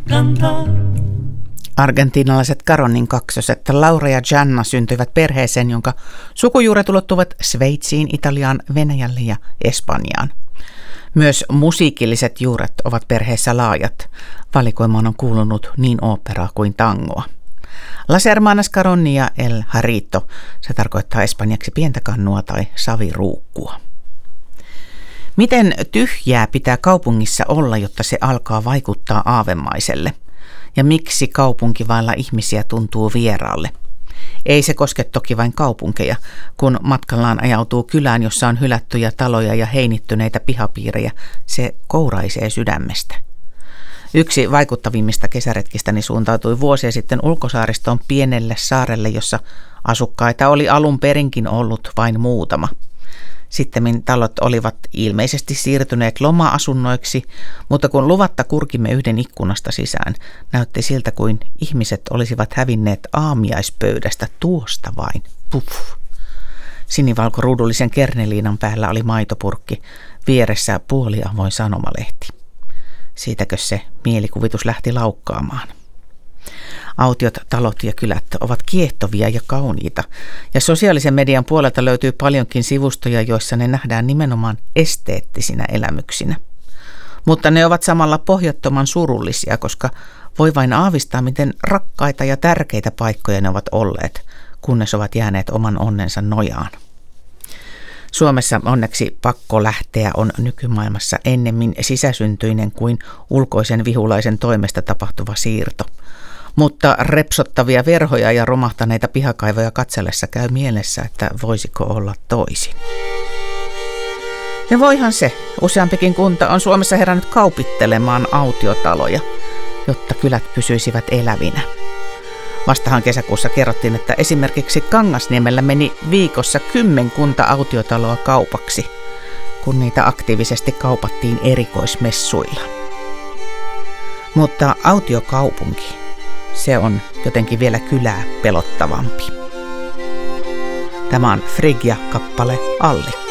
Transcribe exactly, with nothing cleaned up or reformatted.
cantar. Argentiinalaiset Caronin kaksoset Laura ja Gianna syntyivät perheeseen, jonka sukujuuret ulottuvat Sveitsiin, Italiaan, Venäjälle ja Espanjaan. Myös musiikilliset juuret ovat perheessä laajat. Valikoimaan on kuulunut niin oopperaa kuin tangoa. Las Hermanas Caroni ja El Jarrito, se tarkoittaa espanjaksi pientä kannua tai saviruukkua. Miten tyhjää pitää kaupungissa olla, jotta se alkaa vaikuttaa aavemaiselle? Ja miksi kaupunki vailla ihmisiä tuntuu vieraalle? Ei se koske toki vain kaupunkeja, kun matkallaan ajautuu kylään, jossa on hylättyjä taloja ja heinittyneitä pihapiirejä, se kouraisee sydämestä. Yksi vaikuttavimmista kesäretkistäni suuntautui vuosia sitten Ulkosaaristoon pienelle saarelle, jossa asukkaita oli alun perinkin ollut vain muutama. Sittemmin talot olivat ilmeisesti siirtyneet loma-asunnoiksi, mutta kun luvatta kurkimme yhden ikkunasta sisään, näytti siltä kuin ihmiset olisivat hävinneet aamiaispöydästä tuosta vain. Puff. Sinivalkoruudullisen kerneliinan päällä oli maitopurkki, vieressä puoliavoin sanomalehti. Siitäkö se mielikuvitus lähti laukkaamaan? Autiot, talot ja kylät ovat kiehtovia ja kauniita, ja sosiaalisen median puolelta löytyy paljonkin sivustoja, joissa ne nähdään nimenomaan esteettisinä elämyksinä. Mutta ne ovat samalla pohjattoman surullisia, koska voi vain aavistaa, miten rakkaita ja tärkeitä paikkoja ne ovat olleet, kunnes ovat jääneet oman onnensa nojaan. Suomessa onneksi pakko lähteä on nykymaailmassa ennemmin sisäsyntyinen kuin ulkoisen vihulaisen toimesta tapahtuva siirto. Mutta repsottavia verhoja ja romahtaneita pihakaivoja katsellessa käy mielessä, että voisiko olla toisin. Ja voihan se, useampikin kunta on Suomessa herännyt kaupittelemaan autiotaloja, jotta kylät pysyisivät elävinä. Vastahan kesäkuussa kerrottiin, että esimerkiksi Kangasniemellä meni viikossa kymmenkunta autiotaloa kaupaksi, kun niitä aktiivisesti kaupattiin erikoismessuilla. Mutta autiokaupunki, se on jotenkin vielä kylää pelottavampi. Tämä on Frigya-kappale Allikko.